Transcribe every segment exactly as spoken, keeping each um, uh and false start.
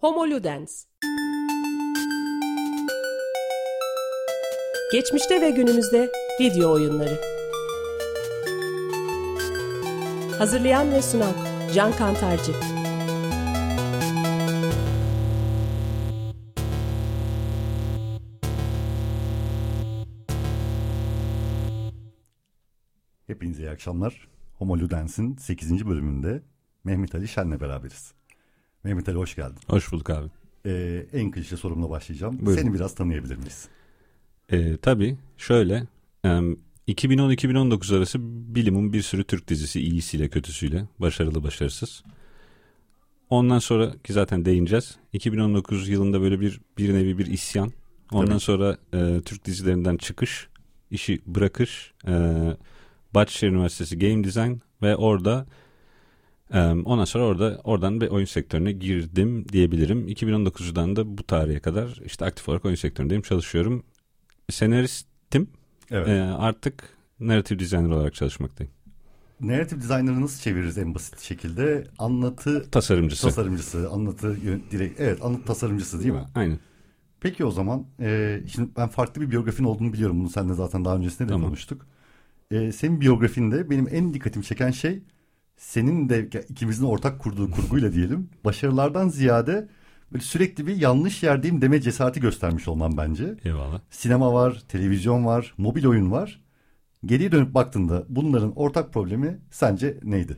Homo Ludens. Geçmişte ve günümüzde video oyunları. Hazırlayan ve sunan Can Kantarcı. Hepinize iyi akşamlar. Homo Ludens'in sekizinci bölümünde Mehmet Ali Şen'le beraberiz. Mehmet Ali hoş geldin. Hoş bulduk abi. Ee, en klişe sorumla başlayacağım. Buyurun. Seni biraz tanıyabilir miyiz? Ee, tabii şöyle iki bin on iki bin on dokuz arası bilimum bir sürü Türk dizisi, iyisiyle kötüsüyle, başarılı başarısız. Ondan sonra ki zaten değineceğiz. iki bin on dokuz yılında böyle bir bir nevi bir isyan. Ondan tabii. sonra e, Türk dizilerinden çıkış, işi bırakış, e, Bahçeşehir Üniversitesi Game Design ve orada e, ondan sonra orada oradan bir oyun sektörüne girdim diyebilirim. iki bin on dokuzdan da bu tarihe kadar işte aktif olarak oyun sektöründeyim, çalışıyorum. Senaristim. Evet. E, artık narrative designer olarak çalışmaktayım. Narrative designer'ı nasıl çeviririz en basit şekilde? Anlatı tasarımcısı. Tasarımcısı, anlatı direkt evet, anlatı tasarımcısı değil mi? Aynen. Peki o zaman e, şimdi ben farklı bir biyografin olduğunu biliyorum. Bunu seninle zaten daha öncesinde de tamam. konuştuk. E, senin biyografinde benim en dikkatimi çeken şey senin de ikimizin ortak kurduğu kurguyla diyelim başarılardan ziyade böyle sürekli bir yanlış yerdeyim deme cesareti göstermiş olman bence. Eyvallah. Sinema var, televizyon var, mobil oyun var. Geriye dönüp baktığında bunların ortak problemi sence neydi?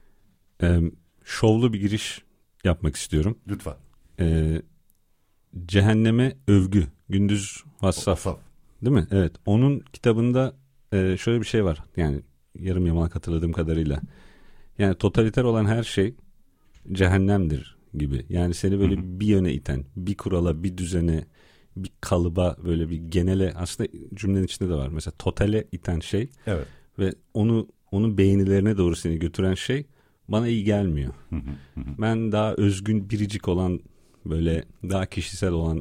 Ee, şovlu bir giriş yapmak istiyorum. Lütfen. Ee, Cehenneme Övgü. Gündüz Vassaf. Vassaf. Değil mi? Evet. Onun kitabında e, şöyle bir şey var. Yani yarım yamalak hatırladığım kadarıyla. Yani totaliter olan her şey cehennemdir gibi. Yani seni böyle Hı-hı. bir yöne iten, bir kurala, bir düzene, bir kalıba, böyle bir genele, aslında cümlenin içinde de var. Mesela totale iten şey evet. ve onu onun beğenilerine doğru seni götüren şey bana iyi gelmiyor. Hı-hı. Hı-hı. Ben daha özgün, biricik olan, böyle daha kişisel olan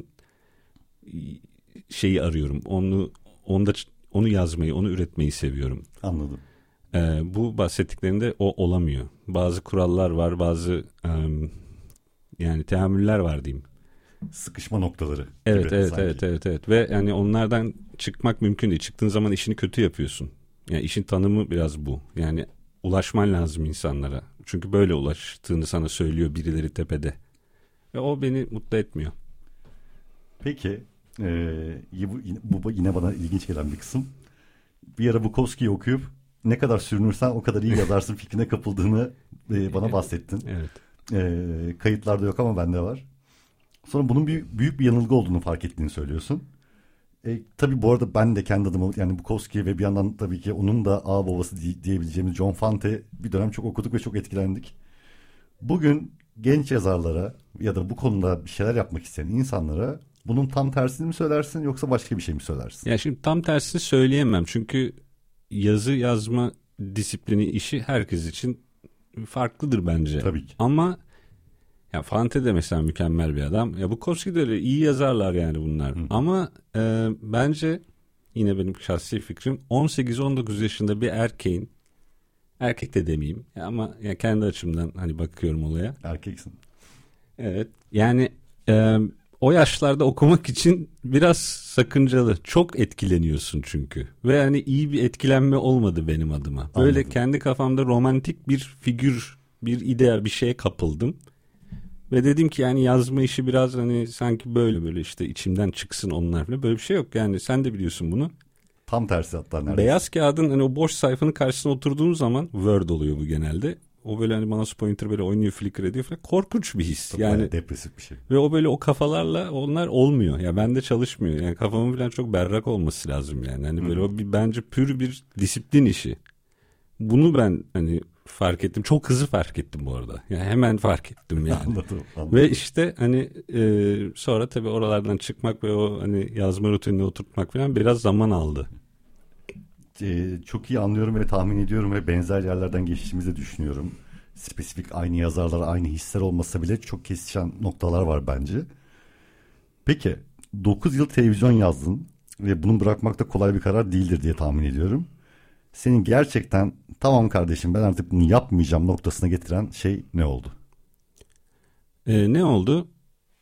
şeyi arıyorum. Onu onda onu yazmayı, onu üretmeyi seviyorum. Anladım. Ee, bu bahsettiklerinde o olamıyor. Bazı kurallar var, bazı um, yani teamüller var diyeyim. Sıkışma noktaları. Evet, evet, sanki. evet, evet, evet. Ve yani onlardan çıkmak mümkün değil. Çıktığın zaman işini kötü yapıyorsun. Yani işin tanımı biraz bu. Yani ulaşman lazım insanlara. Çünkü böyle ulaştığını sana söylüyor birileri tepede. Ve o beni mutlu etmiyor. Peki, e, bu, bu yine bana ilginç gelen bir kısım. Bir ara Bukowski'yi okuyup ne kadar sürünürsen o kadar iyi yazarsın fikrine kapıldığını e, bana bahsettin. Evet. E, kayıtlarda yok ama bende var. Sonra bunun bir, büyük bir yanılgı olduğunu fark ettiğini söylüyorsun. E, tabii bu arada ben de kendi adıma yani Bukowski ve bir yandan tabii ki onun da ağ babası diye, diyebileceğimiz John Fante bir dönem çok okuduk ve çok etkilendik. Bugün genç yazarlara ya da bu konuda bir şeyler yapmak isteyen insanlara bunun tam tersini mi söylersin yoksa başka bir şey mi söylersin? Ya şimdi tam tersini söyleyemem çünkü yazı yazma disiplini işi herkes için farklıdır bence. Tabii ki. Ama ya Fante de mesela mükemmel bir adam. Ya Bukowski de öyle, iyi yazarlar yani bunlar. Hı. Ama e, bence yine benim şahsi fikrim on sekiz on dokuz yaşında bir erkeğin, erkek de demeyeyim ama ya kendi açımdan hani bakıyorum olaya. Erkeksin. Evet. Yani e, o yaşlarda okumak için biraz sakıncalı. Çok etkileniyorsun çünkü. Ve yani iyi bir etkilenme olmadı benim adıma. Böyle Anladım. Kendi kafamda romantik bir figür, bir idea, bir şeye kapıldım. Ve dedim ki yani yazma işi biraz hani sanki böyle böyle işte içimden çıksın onlar falan. Böyle bir şey yok yani, sen de biliyorsun bunu. Tam tersi hatta neredeyse. Beyaz kağıdın hani o boş sayfanın karşısına oturduğum zaman, Word oluyor bu genelde. O böyle hani mouse pointer böyle oynuyor, flicker ediyor falan. Korkunç bir his. Çok yani depresif bir şey. Ve o böyle o kafalarla onlar olmuyor. Ya bende çalışmıyor. Yani kafamın falan çok berrak olması lazım yani. Hani böyle Hı. o bir, bence pür bir disiplin işi. Bunu ben hani fark ettim. Çok hızlı fark ettim bu arada. Yani hemen fark ettim yani. Anladım, anladım. Ve işte hani e, sonra tabii oralardan çıkmak ve o hani yazma rutinine oturtmak falan biraz zaman aldı. Ee, çok iyi anlıyorum ve tahmin ediyorum ve benzer yerlerden geçtiğimizi de düşünüyorum. Spesifik aynı yazarlar, aynı hisler olmasa bile çok kesişen noktalar var bence. Peki dokuz yıl televizyon yazdın ve bunu bırakmak da kolay bir karar değildir diye tahmin ediyorum. Senin gerçekten tamam kardeşim ben artık bunu yapmayacağım noktasına getiren şey ne oldu? Ee, ne oldu?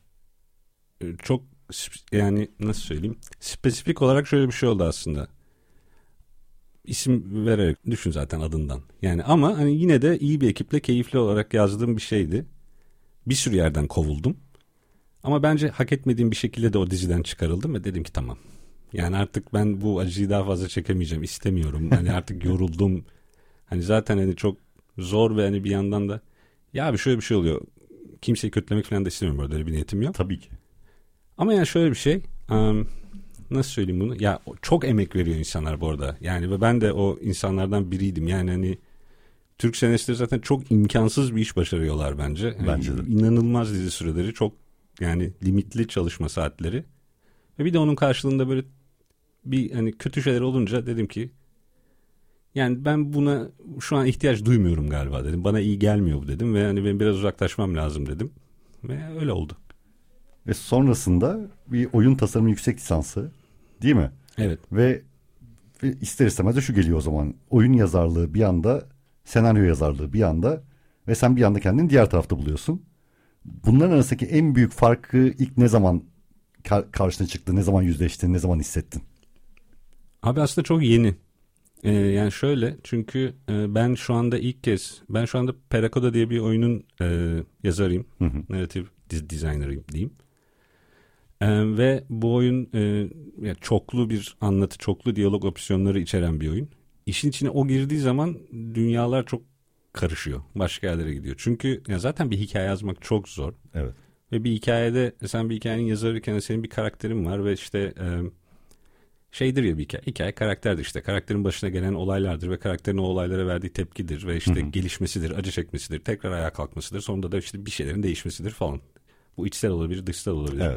çok yani nasıl söyleyeyim, spesifik olarak şöyle bir şey oldu aslında. İsim vererek düşün zaten adından. Yani ama hani yine de iyi bir ekiple keyifli olarak yazdığım bir şeydi. Bir sürü yerden kovuldum. Ama bence hak etmediğim bir şekilde de o diziden çıkarıldım ve dedim ki tamam. Yani artık ben bu acıyı daha fazla çekemeyeceğim, istemiyorum. Hani artık yoruldum. Hani zaten hani çok zor ve hani bir yandan da ya abi şöyle bir şey oluyor. Kimseyi kötülemek falan da istemiyorum, böyle bir niyetim yok. Tabii ki. Ama yani şöyle bir şey, um, nasıl söyleyeyim bunu? Ya çok emek veriyor insanlar bu arada. Yani ve ben de o insanlardan biriydim. Yani hani Türk senaristleri zaten çok imkansız bir iş başarıyorlar bence. Yani Bence de. İnanılmaz dizi süreleri, çok yani limitli çalışma saatleri. Ve bir de onun karşılığında böyle bir hani kötü şeyler olunca dedim ki yani ben buna şu an ihtiyaç duymuyorum galiba dedim. Bana iyi gelmiyor bu dedim ve hani benim biraz uzaklaşmam lazım dedim. Ve öyle oldu. Ve sonrasında bir oyun tasarımı yüksek lisansı, değil mi? Evet. Ve, ve ister istemez de şu geliyor o zaman. Oyun yazarlığı bir anda, senaryo yazarlığı bir anda ve sen bir anda kendini diğer tarafta buluyorsun. Bunların arasındaki en büyük farkı ilk ne zaman kar- karşına çıktı, ne zaman yüzleştin, ne zaman hissettin? Abi aslında çok yeni. Ee, yani şöyle, çünkü e, ben şu anda ilk kez, ben şu anda Perakoda diye bir oyunun e, yazarıyım. Hı hı. Narrative designer'ıyım diyeyim. E, ve bu oyun e, yani çoklu bir anlatı, çoklu diyalog opsiyonları içeren bir oyun. İşin içine o girdiği zaman dünyalar çok karışıyor. Başka yerlere gidiyor. Çünkü ya zaten bir hikaye yazmak çok zor. Evet. Ve bir hikayede sen bir hikayenin yazarıyken senin bir karakterin var ve işte e, şeydir ya bir hikaye. Hikaye karakterdir işte. Karakterin başına gelen olaylardır ve karakterin o olaylara verdiği tepkidir ve işte hı hı. gelişmesidir, acı çekmesidir, tekrar ayağa kalkmasıdır. Sonunda da işte bir şeylerin değişmesidir falan. Bu içsel olabilir, dışsal olabilir. Evet.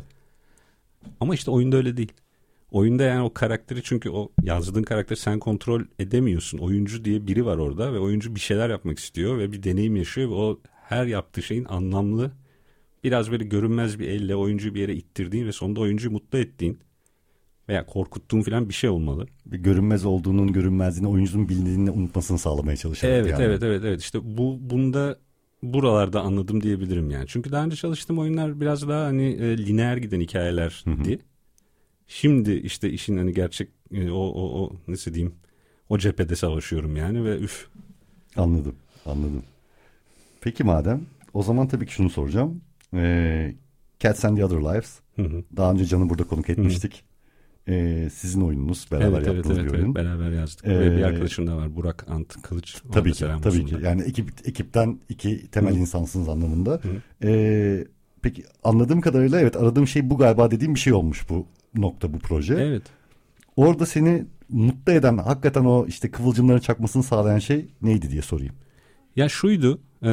Ama işte oyunda öyle değil. Oyunda yani o karakteri, çünkü o yazdığın karakteri sen kontrol edemiyorsun. Oyuncu diye biri var orada ve oyuncu bir şeyler yapmak istiyor ve bir deneyim yaşıyor ve o her yaptığı şeyin anlamlı, biraz böyle görünmez bir elle oyuncuyu bir yere ittirdiğin ve sonunda oyuncuyu mutlu ettiğin veya korkuttuğun falan bir şey olmalı. Bir görünmez olduğunun, görünmezliğini oyuncunun bildiğini unutmasını sağlamaya çalışarak. Evet, yani. evet, evet, evet. İşte bu bunda buralarda anladım diyebilirim yani. Çünkü daha önce çalıştığım oyunlar biraz daha hani e, lineer giden hikayelerdi. Hı hı. Şimdi işte işin hani gerçek e, o o o nasıl diyeyim? O cephede savaşıyorum yani ve üf. Anladım, anladım. Peki madem, o zaman tabii ki şunu soracağım. Ee, Cats and the Other Lives. Hı hı. Daha önce Can'ı burada konuk etmiştik. Hı hı. Ee, sizin oyununuz, beraber evet, yaptığınız evet, bir evet, oyun. Evet, beraber yazdık. Ee, Ve bir arkadaşım da var, Burak Ant Kılıç. Tabii ki, tabii ki. Yani ekip, ekipten iki temel hı. insansınız anlamında. Ee, peki anladığım kadarıyla evet, aradığım şey bu galiba dediğim bir şey olmuş bu nokta, bu proje. Evet. Orada seni mutlu eden, hakikaten o işte kıvılcımların çakmasını sağlayan şey neydi diye sorayım. Ya şuydu, e,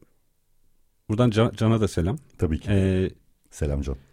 buradan Can, Can'a da selam. Tabii ki. E, selam Can.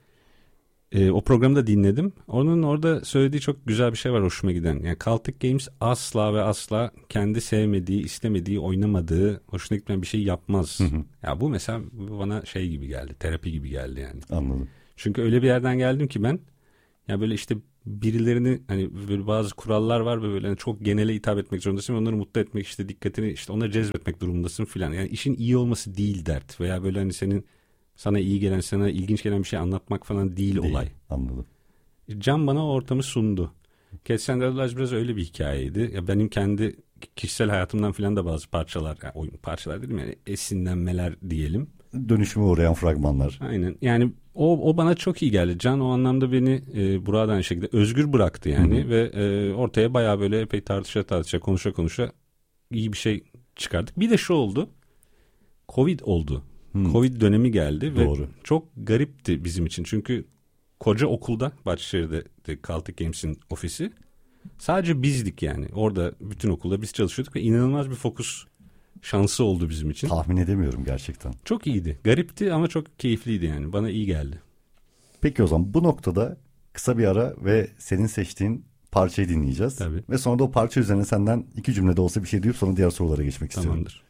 E, o programı da dinledim. Onun orada söylediği çok güzel bir şey var hoşuma giden. Yani Celtic Games asla ve asla kendi sevmediği, istemediği, oynamadığı, hoşuna gitmeyen bir şey yapmaz. Hı hı. Ya bu mesela bana şey gibi geldi, terapi gibi geldi yani. Anladım. Çünkü öyle bir yerden geldim ki ben, ya böyle işte birilerini, hani böyle bazı kurallar var ve böyle hani çok genele hitap etmek zorundasın. Onları mutlu etmek, işte dikkatini, işte onları cezbetmek durumundasın filan. Yani işin iyi olması değil dert, veya böyle hani senin sana iyi gelen, sana ilginç gelen bir şey anlatmak falan değil, değil olay. Anladım. Can bana o ortamı sundu. Cats and the Other Lives biraz öyle bir hikayeydi. Ya benim kendi kişisel hayatımdan filan da bazı parçalar, yani oyun parçalar dedim yani, esinlenmeler diyelim. Dönüşüme uğrayan fragmanlar. Aynen. Yani o o bana çok iyi geldi. Can o anlamda beni e, Burak'dan aynı şekilde özgür bıraktı yani. Hı hı. Ve e, ortaya bayağı böyle epey tartışa tartışa, konuşa konuşa iyi bir şey çıkardık. Bir de şu oldu. Covid oldu. Hmm. Covid dönemi geldi. Doğru. Ve çok garipti bizim için. Çünkü koca okulda, Bahçeşehir'de Celtic Games'in ofisi, sadece bizdik yani. Orada bütün okulda biz çalışıyorduk ve inanılmaz bir fokus şansı oldu bizim için. Tahmin edemiyorum gerçekten. Çok iyiydi. Garipti ama çok keyifliydi yani. Bana iyi geldi. Peki o zaman bu noktada kısa bir ara ve senin seçtiğin parçayı dinleyeceğiz. Tabii. Ve sonra da o parça üzerine senden iki cümlede olsa bir şey duyup sonra diğer sorulara geçmek istiyorum. Tamamdır.